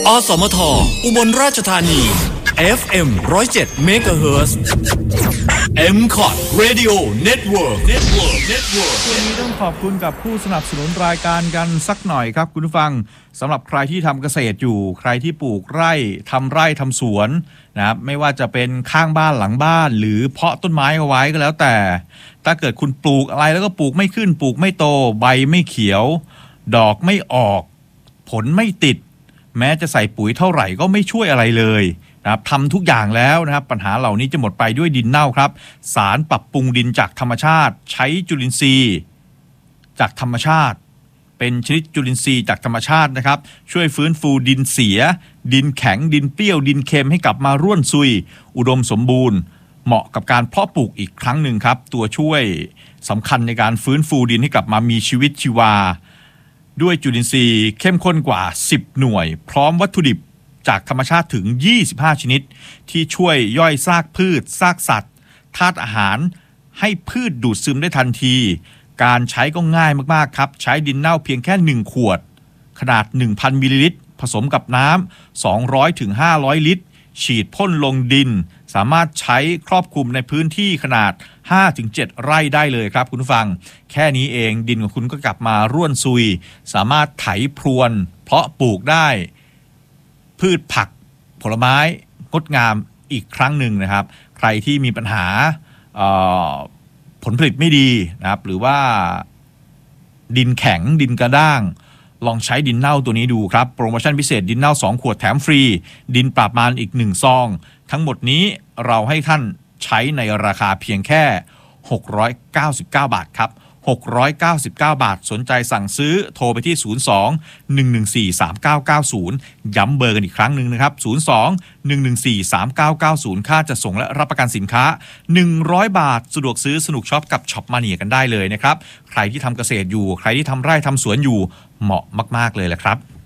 สมทอุบลราชธานี FM 107 MHz MCOT Radio Network วันนี้ต้องขอบคุณกับผู้สนับสนุนรายการกันสักหน่อยครับคุณผู้ฟังสำหรับใครที่ทำเกษตรอยู่ใครที่ปลูกไร่ทำสวนนะครับไม่ว่าจะเป็นข้างบ้านหลังบ้านหรือเพาะต้นไม้เอาไว้ก็แล้วแต่ถ้าเกิดคุณปลูกอะไรแล้วก็ปลูกไม่ขึ้นปลูกไม่โตใบไม่เขียวดอกไม่ออกผลไม่ติดแม้จะใส่ปุ๋ยเท่าไหร่ก็ไม่ช่วยอะไรเลยนะครับทำทุกอย่างแล้วนะครับปัญหาเหล่านี้จะหมดไปด้วยดินเน่าครับสารปรับปรุงดินจากธรรมชาติใช้จุลินทรีย์จากธรรมชาติเป็นชนิดจุลินทรีย์จากธรรมชาตินะครับช่วยฟื้นฟูดินเสียดินแข็งดินเปรี้ยวดินเค็มให้กลับมาร่วนซุยอุดมสมบูรณ์เหมาะกับการเพาะปลูกอีกครั้งหนึ่งครับตัวช่วยสำคัญในการฟื้นฟูดินให้กลับมามีชีวิตชีวาด้วยจุลินทรีย์เข้มข้นกว่า10หน่วยพร้อมวัตถุดิบจากธรรมชาติถึง25ชนิดที่ช่วยย่อยซากพืชซากสัตว์ธาตุอาหารให้พืชดูดซึมได้ทันทีการใช้ก็ง่ายมากๆครับใช้ดินเน่าเพียงแค่1ขวดขนาด 1,000 มิลลิลิตรผสมกับน้ำ200 ถึง 500 ลิตรฉีดพ่นลงดินสามารถใช้ครอบคลุมในพื้นที่ขนาด 5-7 ไร่ได้เลยครับคุณผู้ฟังแค่นี้เองดินของคุณก็กลับมาร่วนซุยสามารถไถพรวนเพาะปลูกได้พืชผักผลไม้งดงามอีกครั้งหนึ่งนะครับใครที่มีปัญหาผลผลิตไม่ดีนะครับหรือว่าดินแข็งดินกระด้างลองใช้ดินเน่าตัวนี้ดูครับโปรโมชั่นพิเศษดินเน่า2ขวดแถมฟรีดินปราบมารอีก1ซองทั้งหมดนี้เราให้ท่านใช้ในราคาเพียงแค่699 บาทครับ699 บาทสนใจสั่งซื้อโทรไปที่02-114-3990ย้ำเบอร์กันอีกครั้งหนึ่งนะครับ02-114-3990ค่าจัดส่งและรับประกันสินค้า100บาทสะดวกซื้อสนุกช็อปกับช็อปมาเนียกันได้เลยนะครับใครที่ทำเกษตรอยู่ใครที่ทำไร่ทำสวนอยู่เหมาะมากๆเลยแหละครับ